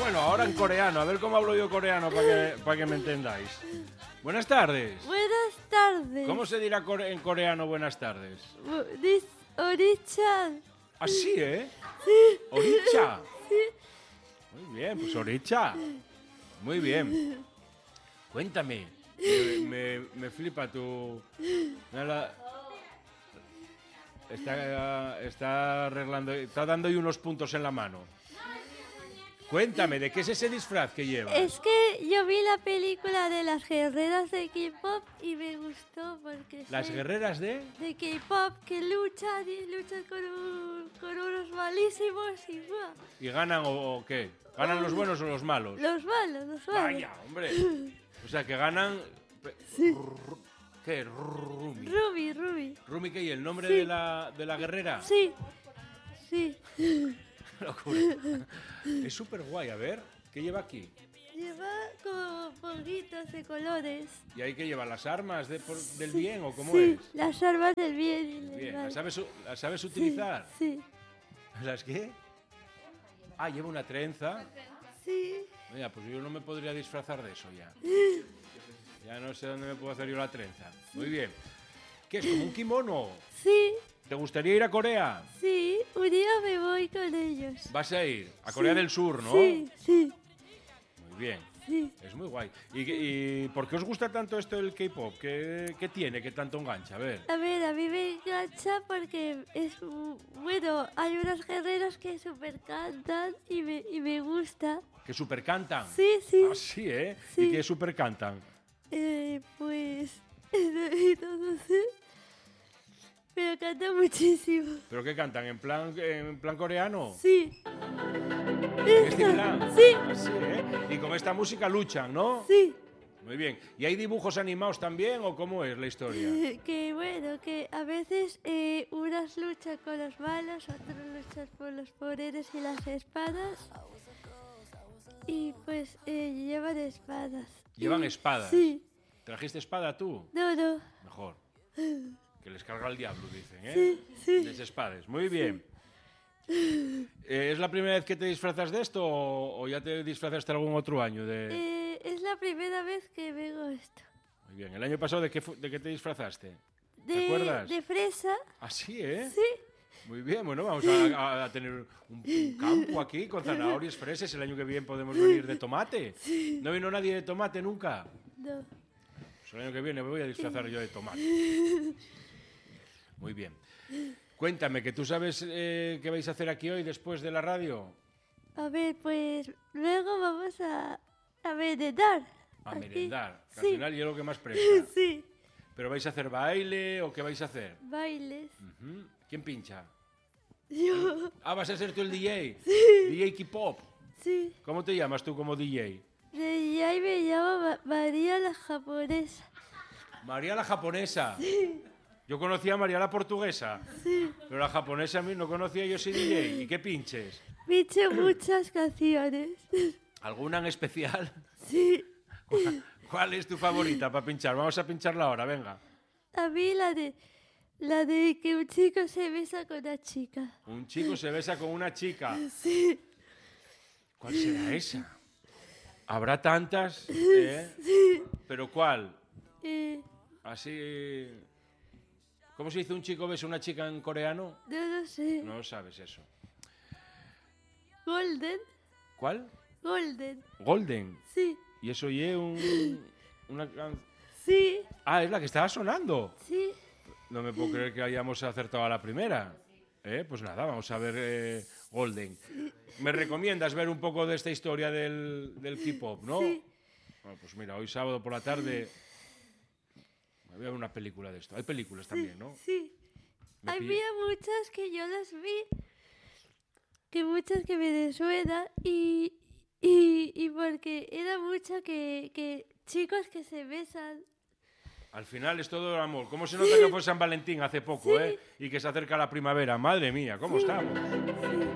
Bueno, ahora en coreano, a ver cómo hablo yo coreano para que me entendáis. Buenas tardes. Buenas tardes. ¿Cómo se dirá en coreano buenas tardes? Oricha. Así, ¿eh? Sí. Oricha. Sí. Muy bien, pues Oricha. Muy bien. Cuéntame. Me flipa tu... Está arreglando, está dando ahí unos puntos en la mano. Cuéntame, ¿de qué es ese disfraz que llevas? Es que yo vi la película de las guerreras de K-pop y me gustó porque... ¿Las guerreras de...? De K-pop que luchan con unos malísimos y... ¡buah! ¿Y ganan o qué? ¿Ganan los buenos o los malos? Los malos. Vaya, hombre. O sea, que ganan... Sí. ¿Qué? Rumi. Ruby. ¿Rumi qué? ¿Y el nombre Sí. de la guerrera? Sí. Locura. Es súper guay. A ver, ¿qué lleva aquí? Lleva como polvitos de colores. ¿Y hay que llevar las armas del bien o cómo Sí, es? las armas del bien y del Bien, mal. ¿las sabes utilizar? Sí. ¿Las qué? Ah, lleva una trenza. Sí. Mira, pues yo no me podría disfrazar de eso ya. Ya no sé dónde me puedo hacer yo la trenza. Muy bien. ¿Qué es? ¿Como un kimono? Sí. ¿Te gustaría ir a Corea? Sí, un día me voy con ellos. Vas a ir a Corea del Sur, ¿no? Sí. Muy bien. Sí. Es muy guay. ¿Y por qué os gusta tanto esto del K-pop? ¿Qué tiene que tanto engancha? A ver. A ver, a mí me engancha porque es... Bueno, hay unas guerreras que super cantan y me gusta. ¿Que super cantan? Sí. Ah, sí, ¿eh? Sí. ¿Y qué super cantan? Pues... no sé. Pero canta muchísimo. ¿Pero qué cantan? ¿En plan coreano? Sí. ¿En este plan? Sí. Así, ¿eh? Y con esta música luchan, ¿no? Sí. Muy bien. ¿Y hay dibujos animados también o cómo es la historia? Que bueno, que a veces unas luchan con los malos, otras luchan por los poderes y las espadas. Y pues llevan espadas. ¿Llevan espadas? Sí. ¿Trajiste espada tú? No. Mejor. Que les carga el diablo, dicen, ¿eh? Sí. Les espades. Muy bien. ¿Es la primera vez que te disfrazas de esto o ya te disfrazaste algún otro año? Es la primera vez que vengo esto. Muy bien. ¿El año pasado de qué te disfrazaste? ¿Te acuerdas? De fresa. Ah, sí, ¿eh? Sí. Muy bien, bueno, vamos a tener un campo aquí con zanahorias, fresas. El año que viene podemos venir de tomate. Sí. ¿No vino nadie de tomate nunca? No. Pues el año que viene me voy a disfrazar yo de tomate. Muy bien. Cuéntame, que tú sabes qué vais a hacer aquí hoy después de la radio. A ver, pues luego vamos a merendar. A Aquí. merendar, que Sí. al final es lo que más presta. Sí. ¿Pero vais a hacer baile o qué vais a hacer? Bailes. Ujú. ¿Quién pincha? Yo. Ah, ¿vas a ser tú el DJ? DJ K-pop. Sí. ¿Cómo te llamas tú como DJ? Y ahí me llamo María la japonesa. María la japonesa. Yo conocía a María la portuguesa. Sí. Pero la japonesa a mí no conocía, yo soy DJ. ¿Y qué pinches? Pinché muchas canciones. ¿Alguna en especial? Sí. ¿Cuál es tu favorita para pinchar? Vamos a pincharla ahora, venga. A mí la de que un chico se besa con una chica. Un chico se besa con una chica. Sí. ¿Cuál será esa? ¿Habrá tantas? Sí. ¿Pero cuál? Eh, Así... ¿Cómo se dice un chico besa a una chica en coreano? no sé. No sabes eso. Golden. ¿Cuál? Golden. Golden. Sí. Y eso oye una Sí. Ah, es la que estaba sonando. Sí. No me puedo creer que hayamos acertado a la primera. Pues nada, vamos a ver Golden. ¿Me recomiendas ver un poco de esta historia del K-pop, no? Sí. Bueno, pues mira, hoy sábado por la tarde me voy a ver una película de esto. Hay películas también, ¿no? Sí. Me Había muchas que yo las vi, que muchas que me desuenan y porque era mucho que chicos que se besan. Al final es todo el amor. ¿Cómo se nota que fue San Valentín hace poco, Sí. Y que se acerca la primavera? Madre mía, ¿cómo estamos? Sí.